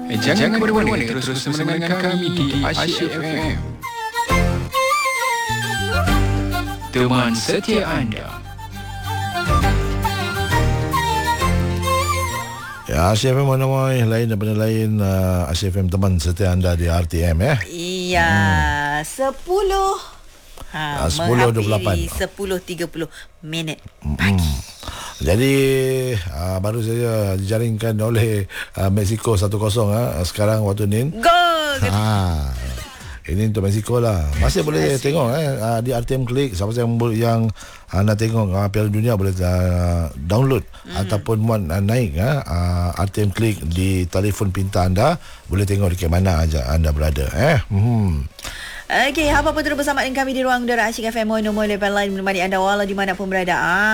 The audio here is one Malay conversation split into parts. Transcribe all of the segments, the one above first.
Jangan berwani, terus bersama dengan kami di Asyik FM. Teman setia anda. Ya, Asyik FM mana-mana lain daripada lain. Asyik FM teman setia anda di RTM ya. Iya, 10:28 10:30 minit pagi. Jadi baru saja dijaringkan oleh Mexico 1-0 sekarang waktu ni. Gol. Ini untuk Mexico lah. Masih boleh tengok di RTM Klik. Siapa yang nak tengok Piala Dunia boleh download ataupun muat naik RTM Klik di telefon pintar anda. Boleh tengok dekat mana aja anda berada. Okey, apa-apa terus bersama dengan kami di ruang udara Asyik FM Mono Level Line menemani anda walau di mana pun berada.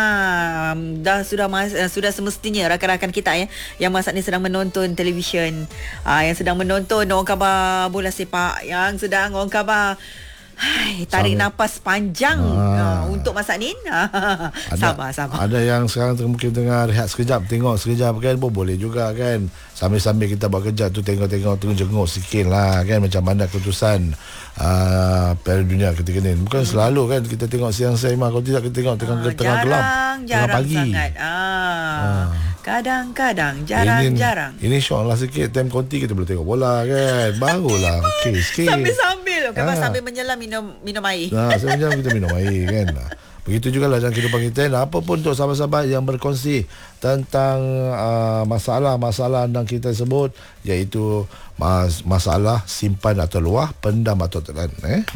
Sudah semestinya rakan-rakan kita yang masa ni sedang menonton televisyen, yang sedang menonton orang khabar bola sepak, yang sedang orang khabar tarik nafas panjang untuk masa ni. Sabar. Ada yang sekarang mungkin tengah rehat sekejap, tengok sekejap kan pun boleh juga kan. Sambil-sambil kita buat kerja tu tengok jenguk sikit lah kan, macam mana keputusan Piala Dunia ketika ni. Bukan selalu kan kita tengok siang-siang, kalau tidak kita tengok tengah gelap, tengah pagi sangat. Kadang-kadang jarang. Ini syok lah sikit, time konti kita boleh tengok bola kan. Barulah okey sikit. Sambil sambil menyelam minum air. Sebenarnya kita minum air kan. Begitu juga lah dalam kehidupan kita. Apa pun untuk sahabat-sahabat yang berkongsi tentang masalah-masalah yang kita sebut, iaitu masalah simpan atau luah, pendam atau telan.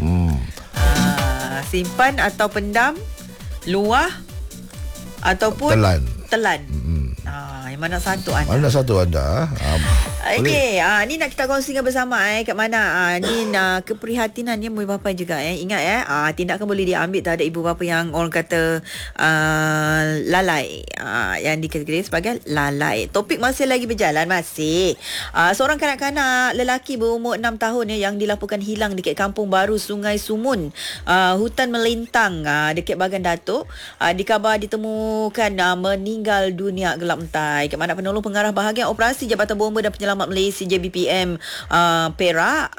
Simpan atau pendam, luah ataupun telan. Yang mana satu anda? Mana satu anda? Okey, ni nak kita kongsikan bersama kat mana ni keprihatinan ibu bapa juga ingat tindakan boleh diambil terhadap ibu bapa yang orang kata lalai, yang dikategorikan sebagai lalai. Topik masih lagi berjalan seorang kanak-kanak lelaki berumur 6 tahun yang dilaporkan hilang dekat Kampung Baru Sungai Sumun, hutan melintang dekat Bagan Datuk. Dikabar ditemukan meninggal dunia gelap mentai. Kat mana penolong pengarah bahagian operasi Jabatan Bomba dan Penyelamat Malaysia JBPM Perak,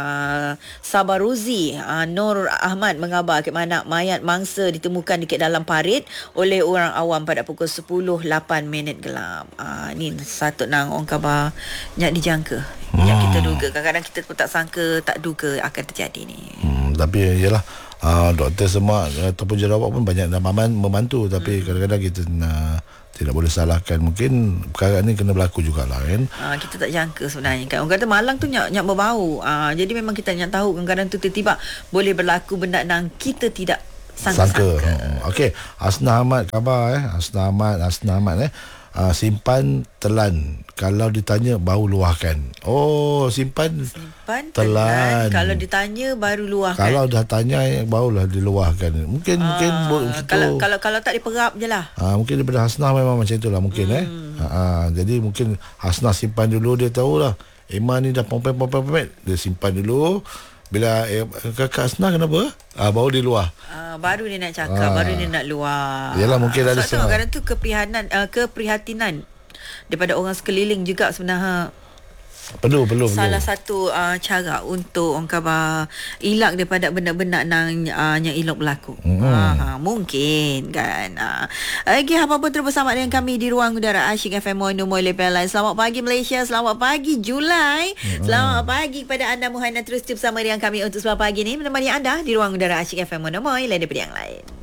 Sabaruzi Nur Ahmad mengabar kat mana mayat mangsa ditemukan dekat dalam parit oleh orang awam pada pukul 10:08 gelap. Ni satu nang orang khabar nyak dijangka. Yang kita duga, kadang-kadang kita pun tak sangka, tak duga akan terjadi ni. Tapi yalah, doktor semua ataupun jerawat pun banyak membantu, tapi kadang-kadang kita tidak boleh salahkan. Mungkin perkara ni kena berlaku jugalah kan. Kita tak jangka sebenarnya kan. Orang kata malang tu nyak berbau. Jadi memang kita nak tahu kadang-kadang tu tiba-tiba boleh berlaku benda yang kita tidak sangka. Okey, Hasna Ahmad khabar Hasna Ahmad simpan telan, kalau ditanya baru luahkan. Simpan telan, kalau ditanya baru luahkan. Kalau dah tanya barulah diluahkan. Mungkin kalau tak diperap je lah. Mungkin daripada Hasna memang macam itulah mungkin. Jadi mungkin Hasna simpan dulu, dia tahulah Iman ni dah pompet dia simpan dulu. Bila kakak Hasna kenapa? Baru dia luah. Baru dia nak cakap, baru dia nak luah. Yalah, mungkin ada kadang tu keprihatinan daripada orang sekeliling juga sebenarnya. Perlu. Salah satu cara untuk orang khabar elak daripada benda-benda yang elok berlaku. Mungkin kan. Okey, apa-apa terus bersama dengan kami di ruang udara Asyik FM Mono Level Line. Selamat pagi Malaysia, selamat pagi Julai. Selamat pagi kepada anda Muhaina, terus bersama dengan kami untuk selamat pagi ni menemani anda di ruang udara Asyik FM Mono Level daripada yang lain.